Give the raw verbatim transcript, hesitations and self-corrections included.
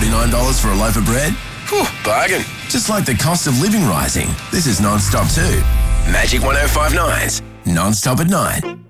forty-nine dollars for a loaf of bread? Whew, bargain. Just like the cost of living rising, this is Non-Stop too. Magic one oh five point nine's Non-Stop at nine.